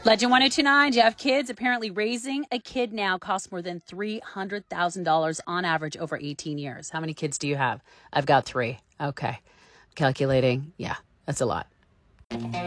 Legend 1029, do you have kids? Apparently raising a kid now costs more than $300,000 on average over 18 years. How many kids do you have? I've got 3. Okay. Calculating. Yeah, that's a lot.